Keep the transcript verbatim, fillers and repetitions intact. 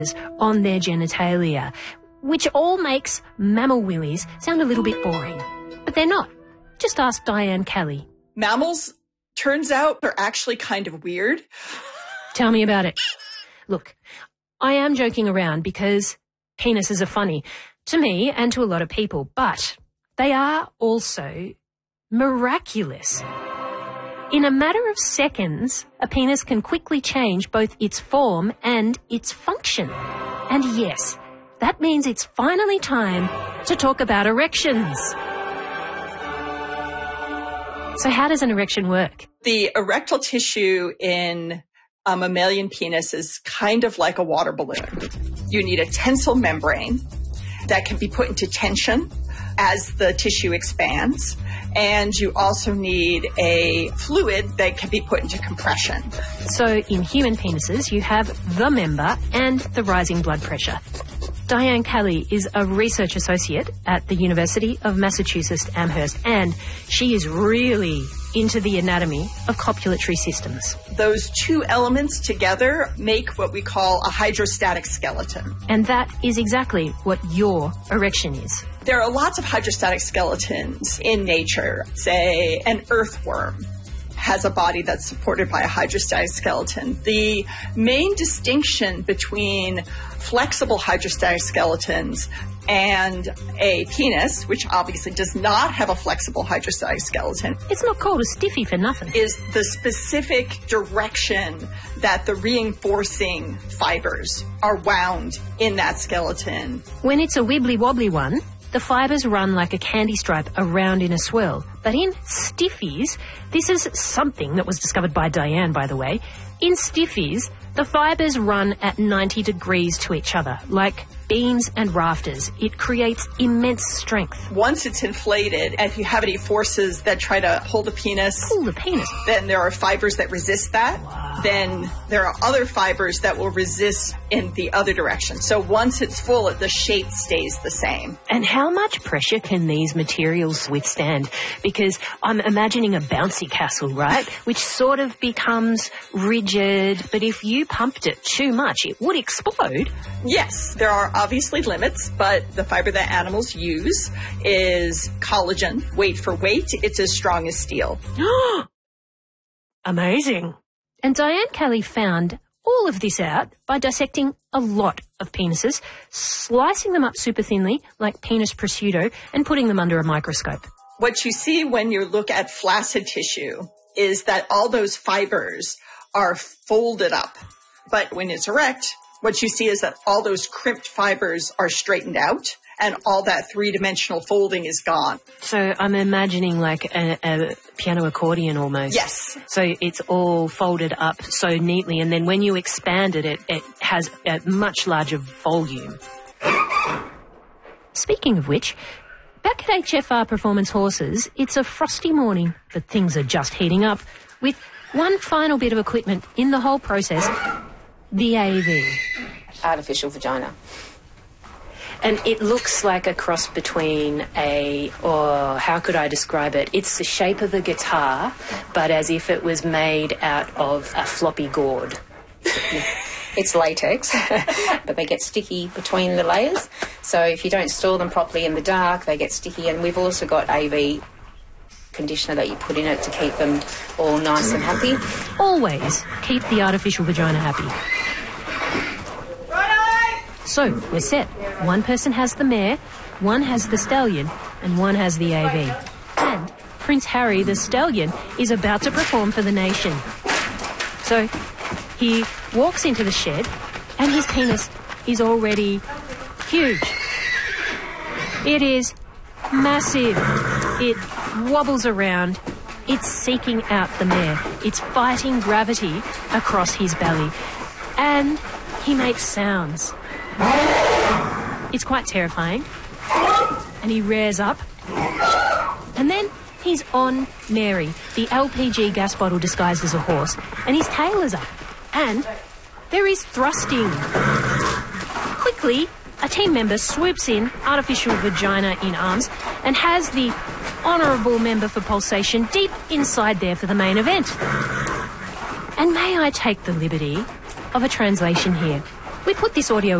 on their genitalia, which all makes mammal willies sound a little bit boring. But they're not. Just ask Diane Kelly. Mammals, turns out, are actually kind of weird. Tell me about it. Look, I am joking around because penises are funny to me and to a lot of people, but they are also miraculous. In a matter of seconds, a penis can quickly change both its form and its function. And yes, that means it's finally time to talk about erections. So how does an erection work? The erectile tissue in a mammalian penis is kind of like a water balloon. You need a tensile membrane that can be put into tension as the tissue expands. And you also need a fluid that can be put into compression. So in human penises, you have the member and the rising blood pressure. Diane Kelly is a research associate at the University of Massachusetts Amherst, and she is really into the anatomy of copulatory systems. Those two elements together make what we call a hydrostatic skeleton. And that is exactly what your erection is. There are lots of hydrostatic skeletons in nature. Say an earthworm has a body that's supported by a hydrostatic skeleton. The main distinction between flexible hydrostatic skeletons and a penis, which obviously does not have a flexible hydrostatic skeleton, it's not called a stiffy for nothing, is the specific direction that the reinforcing fibers are wound in that skeleton. When it's a wibbly-wobbly one, the fibres run like a candy stripe around in a swirl. But in stiffies, this is something that was discovered by Diane, by the way. In stiffies, the fibres run at ninety degrees to each other, like beams and rafters. It creates immense strength. Once it's inflated, and if you have any forces that try to pull the penis, pull the penis, then there are fibers that resist that. Wow. Then there are other fibers that will resist in the other direction. So once it's full, the shape stays the same. And how much pressure can these materials withstand? Because I'm imagining a bouncy castle, right? Which sort of becomes rigid, but if you pumped it too much, it would explode. Yes, there are obviously limits, but the fiber that animals use is collagen. Weight for weight, it's as strong as steel. Amazing. And Diane Kelly found all of this out by dissecting a lot of penises, slicing them up super thinly like penis prosciutto and putting them under a microscope. What you see when you look at flaccid tissue is that all those fibers are folded up. But when it's erect, what you see is that all those crimped fibers are straightened out and all that three-dimensional folding is gone. So I'm imagining like a, a piano accordion almost. Yes. So it's all folded up so neatly, and then when you expand it, it, it has a much larger volume. Speaking of which, back at H F R Performance Horses, it's a frosty morning, but things are just heating up with one final bit of equipment in the whole process, the A V. Artificial vagina. And it looks like a cross between a, or how could I describe it? It's the shape of a guitar, but as if it was made out of a floppy gourd. It's latex, but they get sticky between the layers. So if you don't store them properly in the dark, they get sticky. And we've also got A V conditioner that you put in it to keep them all nice and happy. Always keep the artificial vagina happy. So, we're set. One person has the mare, one has the stallion, and one has the A V. And Prince Harry, the stallion, is about to perform for the nation. So, he walks into the shed, and his penis is already huge. It is massive. It wobbles around. It's seeking out the mare. It's fighting gravity across his belly. And he makes sounds. It's quite terrifying. And he rears up. And then he's on Mary, the L P G gas bottle disguised as a horse. And his tail is up. And there is thrusting. Quickly, a team member swoops in, artificial vagina in arms, and has the honourable member for pulsation deep inside there for the main event. And may I take the liberty of a translation here? We put this audio